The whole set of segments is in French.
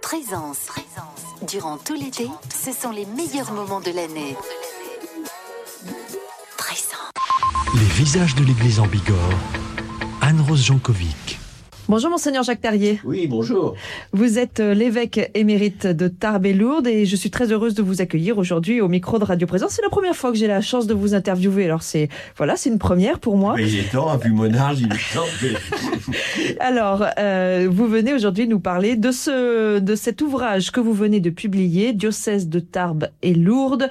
Présence. Durant tout l'été, ce sont les meilleurs moments de l'année. Présence. Les visages de l'église en Bigorre. Anne-Rose Jankovic. Bonjour Monseigneur Jacques Tarrier. Oui, bonjour. Vous êtes l'évêque émérite de Tarbes et Lourdes et je suis très heureuse de vous accueillir aujourd'hui au micro de Radio Présence. C'est la première fois que j'ai la chance de vous interviewer. Alors c'est une première pour moi. Mais il est temps, vu mon âge, il est temps. Alors, vous venez aujourd'hui nous parler de cet ouvrage que vous venez de publier, Diocèse de Tarbes et Lourdes,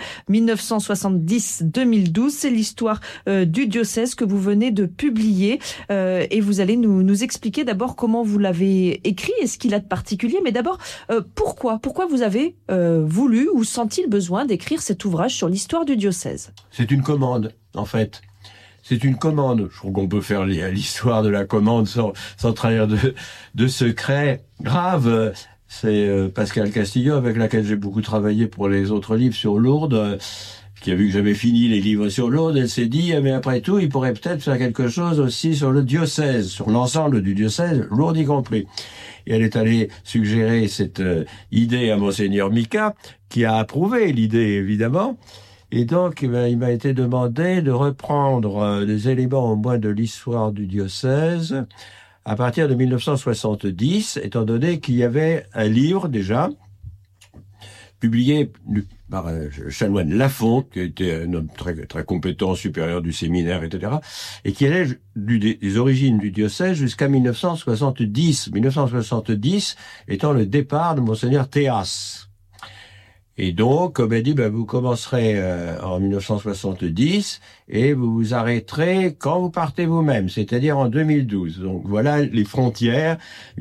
1970-2012. C'est l'histoire du diocèse que vous venez de publier et vous allez nous expliquer d'abord comment vous l'avez écrit et ce qu'il a de particulier. Mais d'abord, pourquoi vous avez voulu ou senti le besoin d'écrire cet ouvrage sur l'histoire du diocèse? C'est une commande, en fait. C'est une commande. Je trouve qu'on peut faire l'histoire de la commande sans trahir de secrets graves. C'est Pascal Castillo, avec laquelle j'ai beaucoup travaillé pour les autres livres sur Lourdes, qui a vu que j'avais fini les livres sur Lourdes. Elle s'est dit, mais après tout, il pourrait peut-être faire quelque chose aussi sur le diocèse, sur l'ensemble du diocèse, Lourdes y compris. Et elle est allée suggérer cette idée à Monseigneur Mika, qui a approuvé l'idée, évidemment. Et donc, il m'a été demandé de reprendre des éléments au moins de l'histoire du diocèse à partir de 1970, étant donné qu'il y avait un livre déjà publié par un chanoine Lafont, qui était un homme très, très compétent, supérieur du séminaire, etc., et qui allait des origines du diocèse jusqu'à 1970. 1970 étant le départ de Monseigneur Théas. Et donc, comme elle dit, vous commencerez en 1970 et vous vous arrêterez quand vous partez vous-même, c'est-à-dire en 2012. Donc voilà les frontières,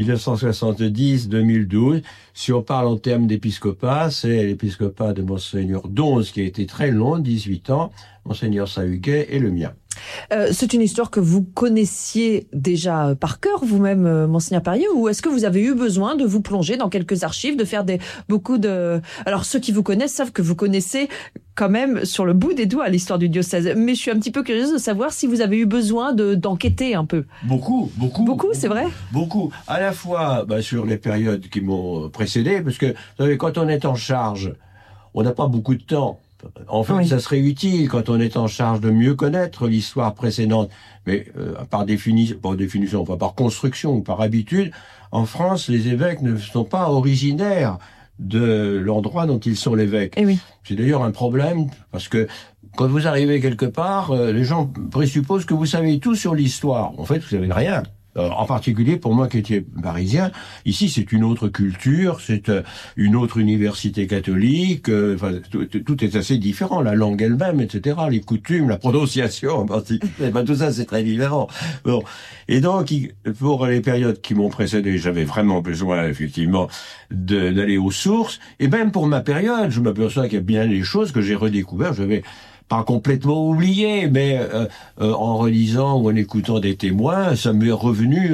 1970-2012. Si on parle en termes d'épiscopat, c'est l'épiscopat de Monseigneur Donze qui a été très long, 18 ans, Monseigneur Sahuguet et le mien. C'est une histoire que vous connaissiez déjà par cœur vous-même, Monseigneur Tarrier, ou est-ce que vous avez eu besoin de vous plonger dans quelques archives, de faire beaucoup de... Alors ceux qui vous connaissent savent que vous connaissez quand même sur le bout des doigts l'histoire du diocèse, mais je suis un petit peu curieuse de savoir si vous avez eu besoin d'enquêter un peu. Beaucoup, c'est vrai? Beaucoup, à la fois sur les périodes qui m'ont précédé, parce que vous savez, quand on est en charge, on n'a pas beaucoup de temps. En fait, oui. Ça serait utile quand on est en charge de mieux connaître l'histoire précédente. Mais par construction ou par habitude, en France, les évêques ne sont pas originaires de l'endroit dont ils sont l'évêque. Et oui. C'est d'ailleurs un problème, parce que quand vous arrivez quelque part, les gens présupposent que vous savez tout sur l'histoire. En fait, vous savez rien. En particulier pour moi qui étais parisien, ici c'est une autre culture, c'est une autre université catholique, tout est assez différent, la langue elle-même, etc., les coutumes, la prononciation en particulier, tout ça c'est très différent. Bon. Et donc, pour les périodes qui m'ont précédé, j'avais vraiment besoin effectivement d'aller aux sources, et même pour ma période, je m'aperçois qu'il y a bien des choses que j'ai redécouvertes, j'avais pas complètement oublié, mais en relisant ou en écoutant des témoins, ça m'est revenu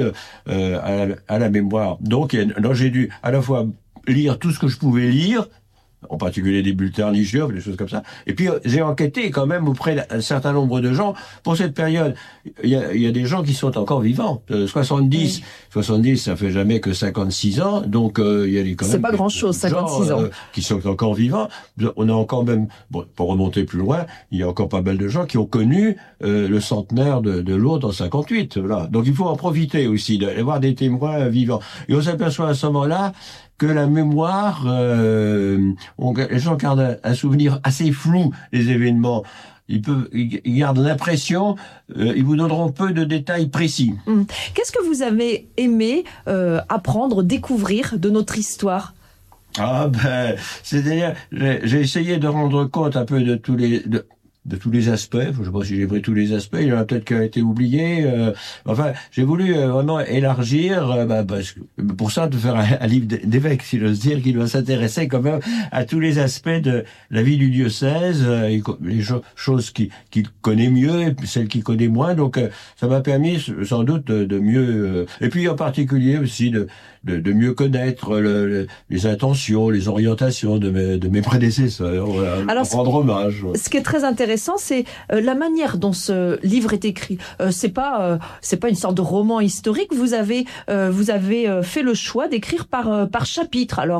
à la mémoire. Donc j'ai dû à la fois lire tout ce que je pouvais lire, en particulier des bulletins religieux, des choses comme ça. Et puis j'ai enquêté quand même auprès d'un certain nombre de gens pour cette période. Il y a des gens qui sont encore vivants. 70, ça fait jamais que 56 ans, donc il y a quand même... C'est pas grand-chose, 56 ans. Qui sont encore vivants. On a encore même, pour remonter plus loin, il y a encore pas mal de gens qui ont connu le centenaire de Lourdes en 58. Voilà. Donc il faut en profiter aussi, d'avoir des témoins vivants. Et on s'aperçoit à ce moment-là que la mémoire, les gens gardent un souvenir assez flou des événements. Ils gardent l'impression, ils vous donneront peu de détails précis. Qu'est-ce que vous avez aimé apprendre, découvrir de notre histoire ? C'est-à-dire, j'ai essayé de rendre compte un peu de tous les aspects. Je sais pas si j'ai pris tous les aspects. Il y en a peut-être qui ont été oubliés. J'ai voulu vraiment élargir, pour ça, de faire un livre d'évêque, si j'ose dire, qui doit s'intéresser quand même à tous les aspects de la vie du diocèse, les choses qu'il connaît mieux, et celles qu'il connaît moins. Donc, ça m'a permis, sans doute, de mieux, et puis en particulier aussi de mieux connaître les intentions, les orientations de mes prédécesseurs. Voilà, alors, rendre hommage. Ce qui est très intéressant, c'est la manière dont ce livre est écrit. C'est pas une sorte de roman historique. Vous avez fait le choix d'écrire par chapitre. Alors